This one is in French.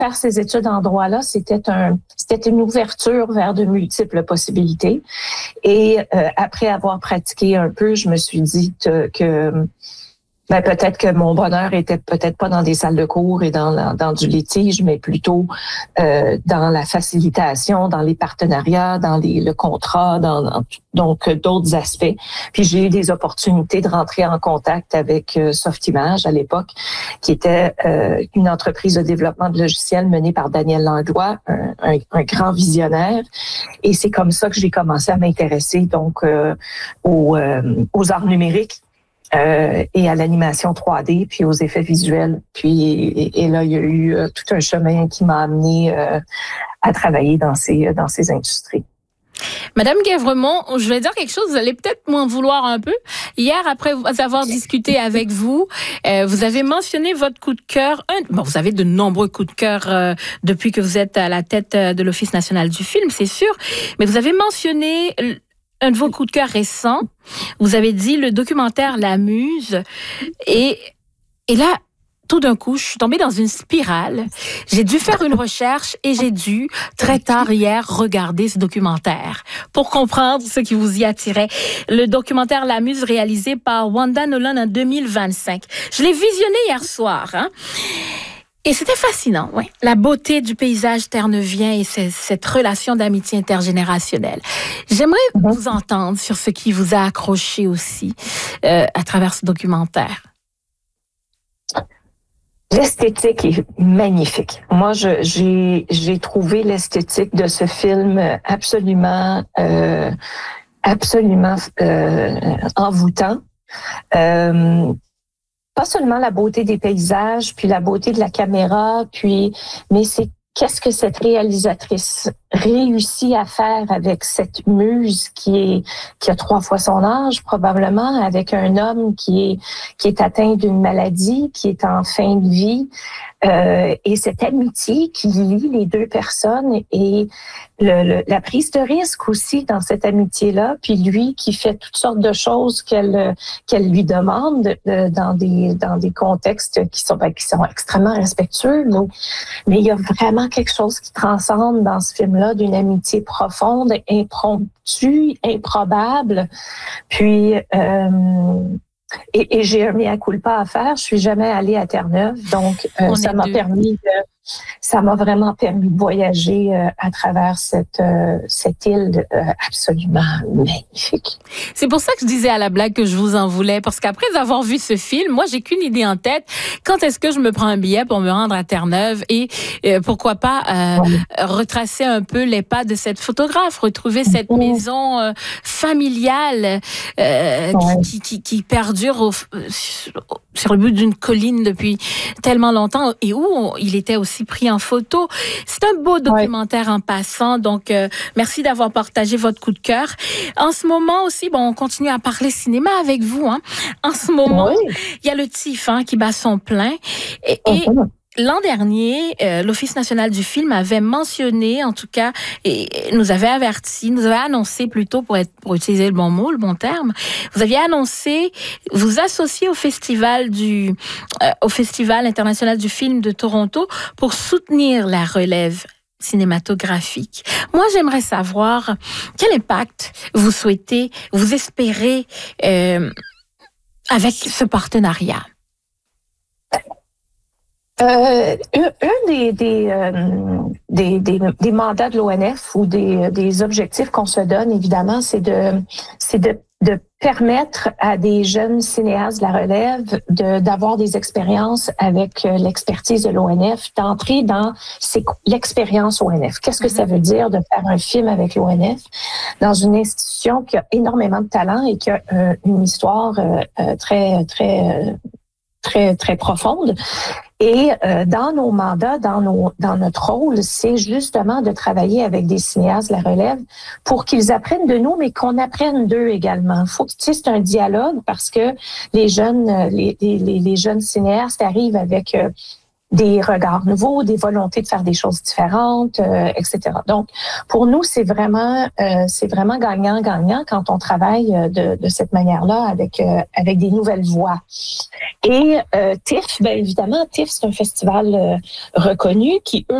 faire ses études en droit-là, c'était une ouverture vers de multiples possibilités. Et après avoir pratiqué un peu, je me suis dit que peut-être que mon bonheur était peut-être pas dans des salles de cours et dans du litige, mais plutôt dans la facilitation, dans les partenariats, dans le contrat, donc d'autres aspects. Puis j'ai eu des opportunités de rentrer en contact avec Softimage à l'époque, qui était une entreprise de développement de logiciels menée par Daniel Langlois, un grand visionnaire. Et c'est comme ça que j'ai commencé à m'intéresser donc aux arts numériques. Et à l'animation 3D, puis aux effets visuels. Puis et là, il y a eu tout un chemin qui m'a amené à travailler dans ces industries. Madame Guèvremont, je vais dire quelque chose, vous allez peut-être m'en vouloir un peu. Hier, après avoir discuté avec vous, vous avez mentionné votre coup de cœur. Vous avez de nombreux coups de cœur depuis que vous êtes à la tête de l'Office national du film, c'est sûr. Mais vous avez mentionné un de vos coups de cœur récents. Vous avez dit le documentaire La Muse. Et là, tout d'un coup, je suis tombée dans une spirale. J'ai dû faire une recherche et j'ai dû, très tard hier, regarder ce documentaire pour comprendre ce qui vous y attirait. Le documentaire La Muse, réalisé par Wanda Nolan en 2025. Je l'ai visionné hier soir, Et c'était fascinant, oui. La beauté du paysage terre-neuvien et cette relation d'amitié intergénérationnelle. J'aimerais vous entendre sur ce qui vous a accroché aussi à travers ce documentaire. L'esthétique est magnifique. Moi, j'ai trouvé l'esthétique de ce film absolument envoûtant. Pas seulement la beauté des paysages, puis la beauté de la caméra, mais c'est qu'est-ce que cette réalisatrice réussit à faire avec cette muse qui a 3 fois son âge probablement, avec un homme qui est atteint d'une maladie, qui est en fin de vie, et cette amitié qui lie les deux personnes et la prise de risque aussi dans cette amitié-là, puis lui qui fait toutes sortes de choses qu'elle lui demande dans des contextes qui sont extrêmement respectueux, mais il y a vraiment quelque chose qui transcende dans ce film-là, d'une amitié profonde, impromptue, improbable, puis et j'ai un mea culpa à faire. Je suis jamais allée à Terre-Neuve, donc ça m'a vraiment permis de voyager à travers cette île absolument magnifique. C'est pour ça que je disais à la blague que je vous en voulais, parce qu'après avoir vu ce film, moi, j'ai qu'une idée en tête. Quand est-ce que je me prends un billet pour me rendre à Terre-Neuve et pourquoi pas retracer un peu les pas de cette photographe, retrouver cette maison familiale qui perdure sur le bout d'une colline depuis tellement longtemps et où il était aussi pris en photo. C'est un beau documentaire en passant, donc merci d'avoir partagé votre coup de cœur. En ce moment aussi, on continue à parler cinéma avec vous. En ce moment, il y a le TIFF qui bat son plein et l'an dernier, l'Office national du film avait mentionné, en tout cas, et nous avait annoncé plutôt, pour utiliser le bon mot, le bon terme, vous aviez annoncé vous associer au Festival international du film de Toronto pour soutenir la relève cinématographique. Moi, j'aimerais savoir quel impact vous espérez avec ce partenariat. Un des mandats de l'ONF ou des objectifs qu'on se donne, évidemment, c'est de permettre à des jeunes cinéastes de la relève d'avoir des expériences avec l'expertise de l'ONF, d'entrer dans l'expérience ONF. Qu'est-ce que ça veut dire de faire un film avec l'ONF dans une institution qui a énormément de talent et qui a une histoire très profonde. Et dans nos mandats, dans notre rôle, c'est justement de travailler avec des cinéastes de la relève pour qu'ils apprennent de nous, mais qu'on apprenne d'eux également. C'est un dialogue parce que les jeunes cinéastes arrivent avec des regards nouveaux, des volontés de faire des choses différentes, etc. Donc, pour nous, c'est vraiment gagnant-gagnant quand on travaille de cette manière-là avec des nouvelles voix. Et TIFF, bien évidemment, TIFF, c'est un festival reconnu qui, eux,